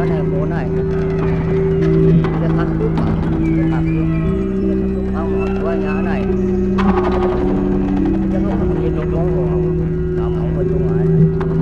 nó này phố này cái khắc cướp mà cái khắc cướp không một cái nhã này cái không có gì đúng đúng